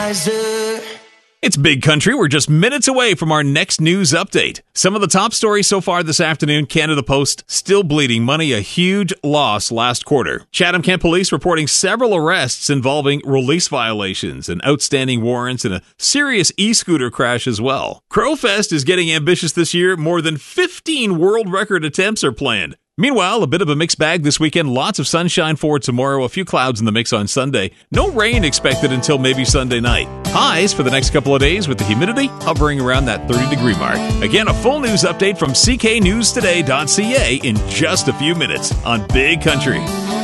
wiser. It's Big Country. We're just minutes away from our next news update. Some of the top stories so far this afternoon. Canada Post still bleeding money, a huge loss last quarter. Chatham-Kent Police reporting several arrests involving release violations and outstanding warrants and a serious e-scooter crash as well. Crowfest is getting ambitious this year. More than 15 world record attempts are planned. Meanwhile, a bit of a mixed bag this weekend. Lots of sunshine for tomorrow, a few clouds in the mix on Sunday. No rain expected until maybe Sunday night. Highs for the next couple of days with the humidity hovering around that 30-degree mark. Again, a full news update from cknewstoday.ca in just a few minutes on Big Country.